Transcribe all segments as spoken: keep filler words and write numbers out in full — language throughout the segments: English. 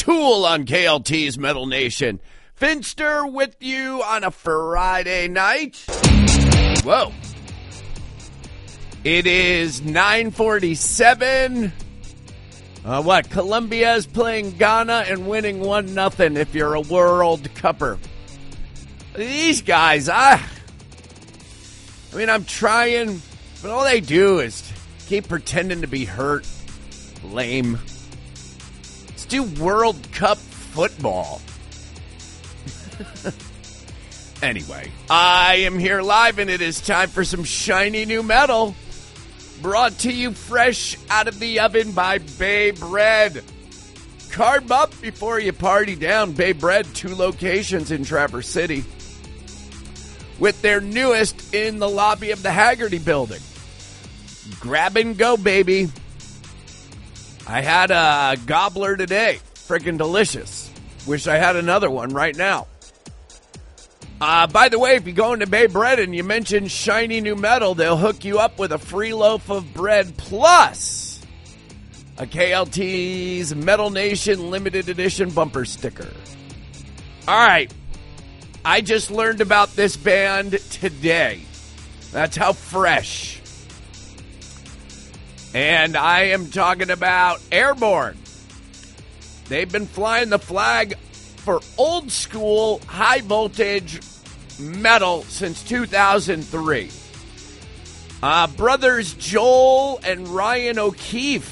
Tool on K L T's Metal Nation. Finster with you on a Friday night. Whoa. It is nine forty-seven. Uh, what? Colombia is playing Ghana and winning one nothing if you're a World Cupper. These guys, I, I mean, I'm trying, but all they do is keep pretending to be hurt. Lame. Let's do World Cup football. Anyway, I am here live, and it is time for some shiny new metal. Brought to you fresh out of the oven by Bay Bread. Carb up before you party down. Bay Bread, two locations in Traverse City, with their newest in the lobby of the Haggerty building. Grab and go, baby. I had a gobbler today. Freaking delicious. Wish I had another one right now. Uh, by the way, if you go into Bay Bread and you mention shiny new metal, they'll hook you up with a free loaf of bread plus a K L T's Metal Nation limited edition bumper sticker. All right. I just learned about this band today. That's how fresh. And I am talking about Airborne. They've been flying the flag for old school, high voltage metal since two thousand three. Uh, brothers Joel and Ryan O'Keefe.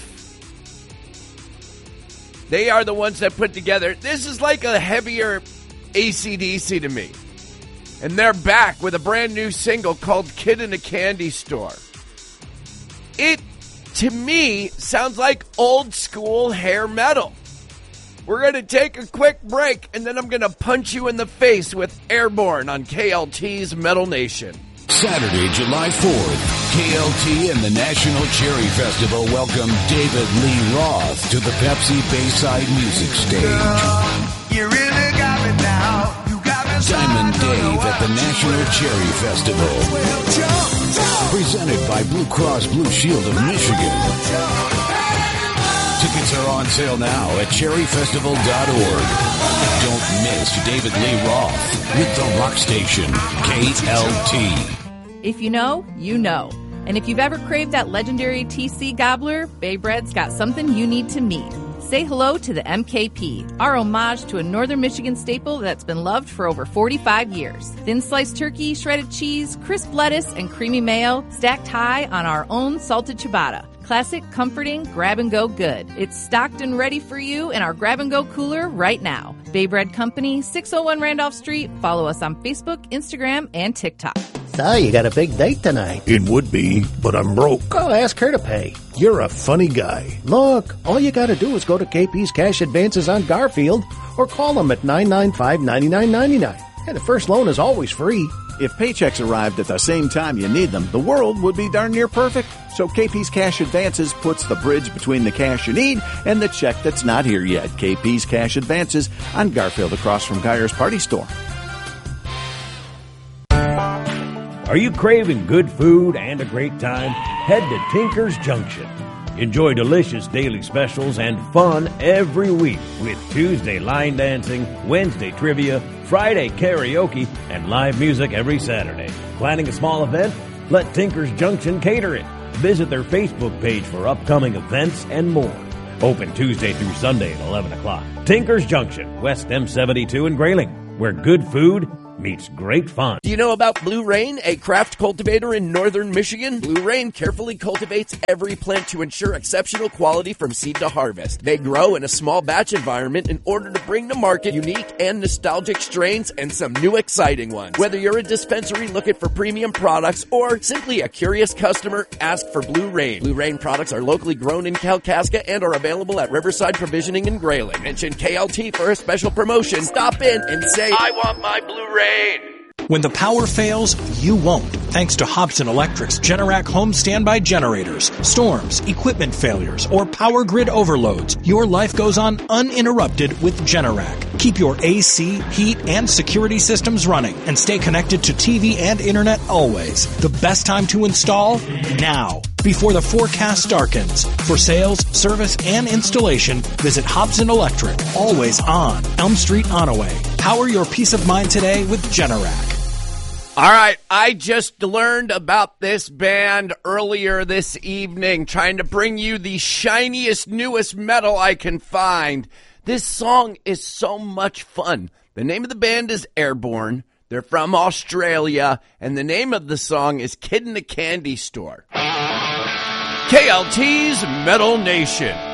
They are the ones that put together. This is like a heavier A C D C to me. And they're back with a brand new single called Kid in a Candy Store. It, to me, sounds like old school hair metal. We're going to take a quick break, and then I'm going to punch you in the face with Airborne on K L T's Metal Nation. Saturday, July fourth, K L T and the National Cherry Festival welcome David Lee Roth to the Pepsi Bayside Music Stage. Girl, you really got me now. You got me Diamond Dave at the National Cherry Festival. Presented by Blue Cross Blue Shield of Michigan. Tickets are on sale now at cherry festival dot org. Don't miss David Lee Roth with the Rock Station, K L T. If you know, you know. And if you've ever craved that legendary T C gobbler, Bay Bread's got something you need to meet. Say hello to the M K P, our homage to a Northern Michigan staple that's been loved for over forty-five years. Thin sliced turkey, shredded cheese, crisp lettuce, and creamy mayo stacked high on our own salted ciabatta. Classic, comforting, grab-and-go good. It's stocked and ready for you in our grab-and-go cooler right now. Bay Bread Company, six oh one Randolph Street. Follow us on Facebook, Instagram, and TikTok. So, you got a big date tonight. It would be, but I'm broke. Oh, ask her to pay. You're a funny guy. Look, all you got to do is go to K P's Cash Advances on Garfield or call them at nine nine five, nine nine nine nine. And the first loan is always free. If paychecks arrived at the same time you need them, the world would be darn near perfect. So K P's Cash Advances puts the bridge between the cash you need and the check that's not here yet. K P's Cash Advances on Garfield across from Geyer's Party Store. Are you craving good food and a great time? Head to Tinker's Junction. Enjoy delicious daily specials and fun every week with Tuesday line dancing, Wednesday trivia, Friday karaoke, and live music every Saturday. Planning a small event? Let Tinker's Junction cater it. Visit their Facebook page for upcoming events and more. Open Tuesday through Sunday at eleven o'clock. Tinker's Junction, West M seventy-two in Grayling, where good food meets great fun. Do you know about Blue Rain, a craft cultivator in northern Michigan? Blue Rain carefully cultivates every plant to ensure exceptional quality from seed to harvest. They grow in a small batch environment in order to bring to market unique and nostalgic strains and some new exciting ones. Whether you're a dispensary looking for premium products or simply a curious customer, ask for Blue Rain. Blue Rain products are locally grown in Kalkaska and are available at Riverside Provisioning in Grayling. Mention K L T for a special promotion. Stop in and say, I want my Blue Rain. When the power fails, you won't. Thanks to Hobson Electric's Generac home standby generators, storms, equipment failures, or power grid overloads, your life goes on uninterrupted with Generac. Keep your A C, heat, and security systems running and stay connected to T V and internet always. The best time to install? Now. before the forecast darkens. For sales, service, and installation, visit Hobson Electric, always on Elm Street, Onaway. Power your peace of mind today with Generac. All right, I just learned about this band earlier this evening, trying to bring you the shiniest, newest metal I can find. This song is so much fun. The name of the band is Airborne. They're from Australia, and the name of the song is Kid in the Candy Store. K L T's Metal Nation.